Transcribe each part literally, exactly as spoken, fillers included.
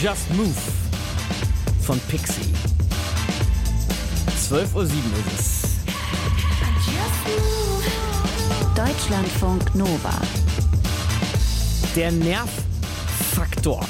Just Move von Pixie. zwölf Uhr sieben ist es. Deutschlandfunk Nova. Der Nervfaktor.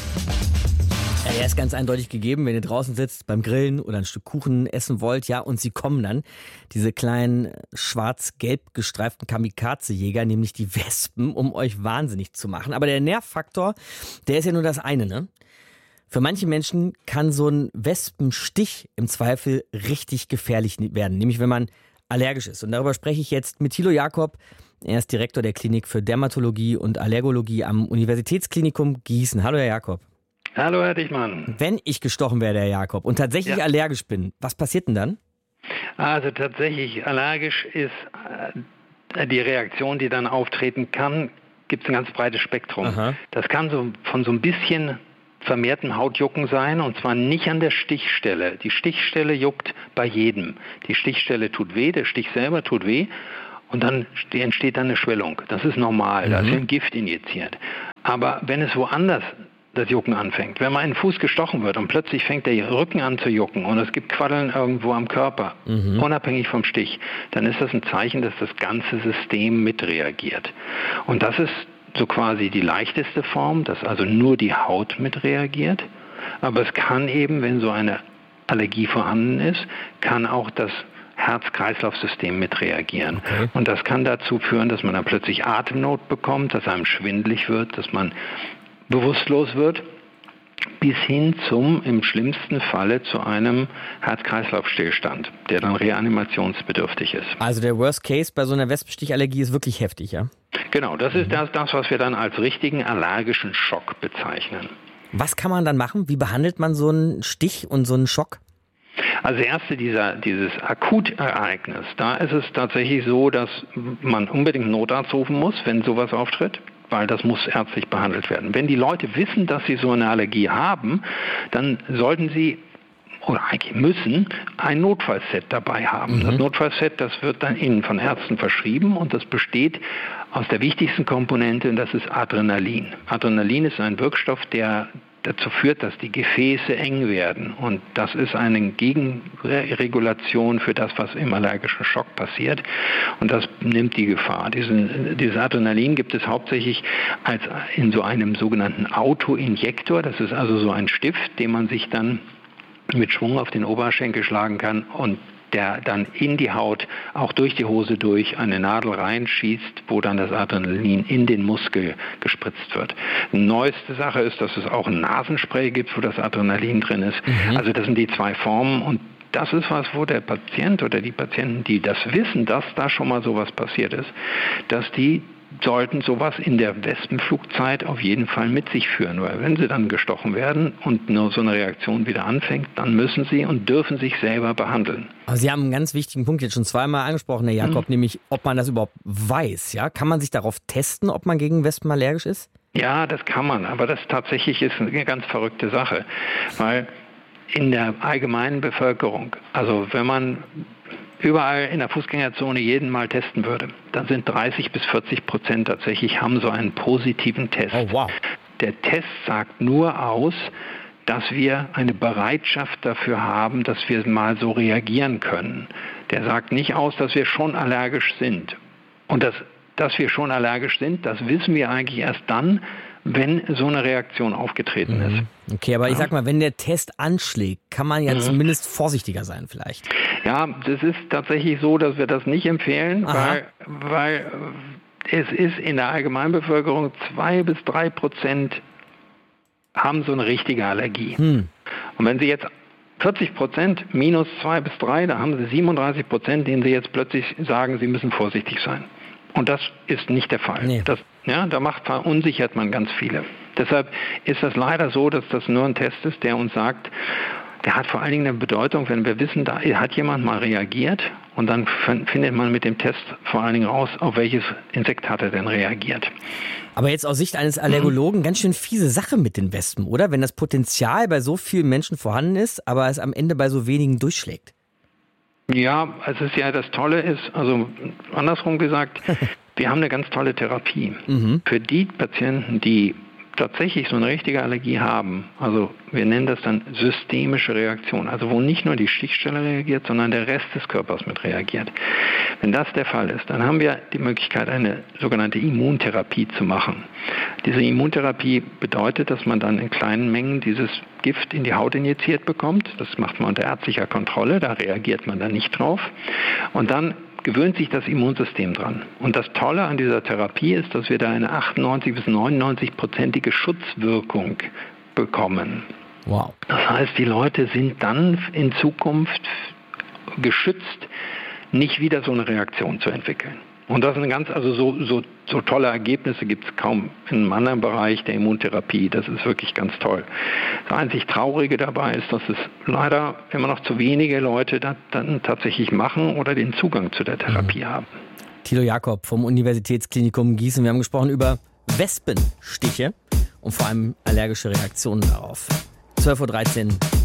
Ja, der ist ganz eindeutig gegeben, wenn ihr draußen sitzt beim Grillen oder ein Stück Kuchen essen wollt, ja, und sie kommen dann, diese kleinen schwarz-gelb gestreiften Kamikaze-Jäger, nämlich die Wespen, um euch wahnsinnig zu machen. Aber der Nervfaktor, der ist ja nur das eine, ne? Für manche Menschen kann so ein Wespenstich im Zweifel richtig gefährlich werden, nämlich wenn man allergisch ist. Und darüber spreche ich jetzt mit Thilo Jakob. Er ist Direktor der Klinik für Dermatologie und Allergologie am Universitätsklinikum Gießen. Hallo, Herr Jakob. Hallo, Herr Dichmann. Wenn ich gestochen werde, Herr Jakob, und tatsächlich ja. allergisch bin, was passiert denn dann? Also tatsächlich allergisch ist äh, die Reaktion, die dann auftreten kann, gibt es ein ganz breites Spektrum. Aha. Das kann so von so ein bisschen vermehrten Hautjucken sein, und zwar nicht an der Stichstelle. Die Stichstelle juckt bei jedem. Die Stichstelle tut weh, der Stich selber tut weh, und dann entsteht dann eine Schwellung. Das ist normal, mhm. da ist ein Gift injiziert. Aber wenn es woanders das Jucken anfängt, wenn man in den Fuß gestochen wird und plötzlich fängt der Rücken an zu jucken und es gibt Quaddeln irgendwo am Körper, mhm. unabhängig vom Stich, dann ist das ein Zeichen, dass das ganze System mitreagiert. Und das ist so quasi die leichteste Form, dass also nur die Haut mitreagiert. Aber es kann eben, wenn so eine Allergie vorhanden ist, kann auch das Herz-Kreislauf-System mitreagieren. Okay. Und das kann dazu führen, dass man dann plötzlich Atemnot bekommt, dass einem schwindelig wird, dass man bewusstlos wird, bis hin zum, im schlimmsten Falle, zu einem Herz-Kreislauf-Stillstand, der dann reanimationsbedürftig ist. Also der Worst Case bei so einer Wespenstichallergie ist wirklich heftig, ja? Genau, das ist das, das, was wir dann als richtigen allergischen Schock bezeichnen. Was kann man dann machen? Wie behandelt man so einen Stich und so einen Schock? Also erste dieser, dieses Akutereignis, da ist es tatsächlich so, dass man unbedingt einen Notarzt rufen muss, wenn sowas auftritt, weil das muss ärztlich behandelt werden. Wenn die Leute wissen, dass sie so eine Allergie haben, dann sollten sie oder eigentlich müssen ein Notfallset dabei haben. Mhm. Das Notfallset, das wird dann ihnen von Ärzten verschrieben, und das besteht aus der wichtigsten Komponente, und das ist Adrenalin. Adrenalin ist ein Wirkstoff, der dazu führt, dass die Gefäße eng werden. Und das ist eine Gegenregulation für das, was im allergischen Schock passiert. Und das nimmt die Gefahr. Diesen, dieses Adrenalin gibt es hauptsächlich als in so einem sogenannten Autoinjektor. Das ist also so ein Stift, den man sich dann mit Schwung auf den Oberschenkel schlagen kann und der dann in die Haut, auch durch die Hose durch, eine Nadel reinschießt, wo dann das Adrenalin in den Muskel gespritzt wird. Neueste Sache ist, dass es auch ein Nasenspray gibt, wo das Adrenalin drin ist. Mhm. Also das sind die zwei Formen, und das ist was, wo der Patient oder die Patienten, die das wissen, dass da schon mal sowas passiert ist, dass die sollten sowas in der Wespenflugzeit auf jeden Fall mit sich führen, weil wenn sie dann gestochen werden und nur so eine Reaktion wieder anfängt, dann müssen sie und dürfen sich selber behandeln. Aber Sie haben einen ganz wichtigen Punkt jetzt schon zweimal angesprochen, Herr Jakob, mhm. nämlich ob man das überhaupt weiß. Ja? Kann man sich darauf testen, ob man gegen Wespen allergisch ist? Ja, das kann man, aber das tatsächlich ist eine ganz verrückte Sache, weil in der allgemeinen Bevölkerung, also wenn man überall in der Fußgängerzone jeden mal testen würde, dann sind dreißig bis vierzig Prozent tatsächlich haben so einen positiven Test. Oh, wow. Der Test sagt nur aus, dass wir eine Bereitschaft dafür haben, dass wir mal so reagieren können. Der sagt nicht aus, dass wir schon allergisch sind. Und das, dass wir schon allergisch sind, das wissen wir eigentlich erst dann, wenn so eine Reaktion aufgetreten mhm. ist. Okay, aber ja. ich sag mal, wenn der Test anschlägt, kann man ja mhm. zumindest vorsichtiger sein vielleicht. Ja, das ist tatsächlich so, dass wir das nicht empfehlen, weil, weil es ist in der Allgemeinbevölkerung zwei bis drei Prozent haben so eine richtige Allergie. Hm. Und wenn Sie jetzt vierzig Prozent minus zwei bis drei, da haben Sie siebenunddreißig Prozent, denen Sie jetzt plötzlich sagen, Sie müssen vorsichtig sein. Und das ist nicht der Fall. Nee. Das, ja, da macht, verunsichert man ganz viele. Deshalb ist das leider so, dass das nur ein Test ist, der uns sagt, der hat vor allen Dingen eine Bedeutung, wenn wir wissen, da hat jemand mal reagiert, und dann findet man mit dem Test vor allen Dingen raus, auf welches Insekt hat er denn reagiert. Aber jetzt aus Sicht eines Allergologen mhm. ganz schön fiese Sache mit den Wespen, oder? Wenn das Potenzial bei so vielen Menschen vorhanden ist, aber es am Ende bei so wenigen durchschlägt. Ja, es ist ja, das Tolle ist, also andersrum gesagt, wir haben eine ganz tolle Therapie. Mhm. Für die Patienten, die tatsächlich so eine richtige Allergie haben, also wir nennen das dann systemische Reaktion, also wo nicht nur die Stichstelle reagiert, sondern der Rest des Körpers mit reagiert. Wenn das der Fall ist, dann haben wir die Möglichkeit, eine sogenannte Immuntherapie zu machen. Diese Immuntherapie bedeutet, dass man dann in kleinen Mengen dieses Gift in die Haut injiziert bekommt. Das macht man unter ärztlicher Kontrolle, da reagiert man dann nicht drauf. Und dann gewöhnt sich das Immunsystem dran. Und das Tolle an dieser Therapie ist, dass wir da eine achtundneunzig bis neunundneunzig-prozentige Schutzwirkung bekommen. Wow. Das heißt, die Leute sind dann in Zukunft geschützt, nicht wieder so eine Reaktion zu entwickeln. Und das sind ganz, also so, so, so tolle Ergebnisse gibt es kaum in einem anderen Bereich der Immuntherapie. Das ist wirklich ganz toll. Das einzig Traurige dabei ist, dass es leider immer noch zu wenige Leute das dann tatsächlich machen oder den Zugang zu der Therapie mhm. haben. Thilo Jakob vom Universitätsklinikum Gießen. Wir haben gesprochen über Wespenstiche und vor allem allergische Reaktionen darauf. zwölf Uhr dreizehn